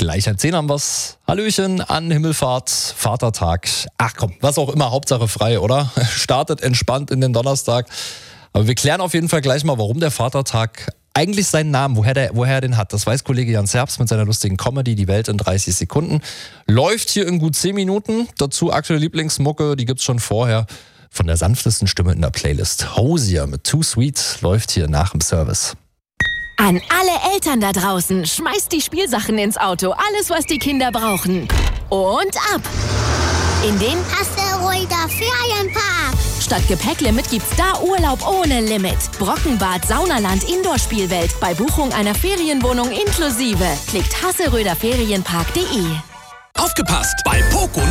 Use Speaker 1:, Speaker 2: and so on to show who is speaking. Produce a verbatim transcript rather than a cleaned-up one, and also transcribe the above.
Speaker 1: Gleich ein zehn haben wir's. Hallöchen an Himmelfahrt, Vatertag. Ach komm, was auch immer, Hauptsache frei, oder? Startet entspannt in den Donnerstag. Aber wir klären auf jeden Fall gleich mal, warum der Vatertag eigentlich seinen Namen, woher, der, woher er den hat. Das weiß Kollege Jan Zerbst mit seiner lustigen Comedy Die Welt in dreißig Sekunden. Läuft hier in gut zehn Minuten. Dazu aktuelle Lieblingsmucke, die gibt's schon vorher. Von der sanftesten Stimme in der Playlist. Hosier mit Too Sweet läuft hier nach dem Service.
Speaker 2: An alle Eltern da draußen, schmeißt die Spielsachen ins Auto. Alles, was die Kinder brauchen. Und ab! In den
Speaker 3: Hasseröder Ferienpark.
Speaker 2: Statt Gepäcklimit gibt's da Urlaub ohne Limit. Brockenbad, Saunaland, Indoor-Spielwelt. Bei Buchung einer Ferienwohnung inklusive. Klickt hasseröder ferienpark punkt de.
Speaker 4: Aufgepasst! Bei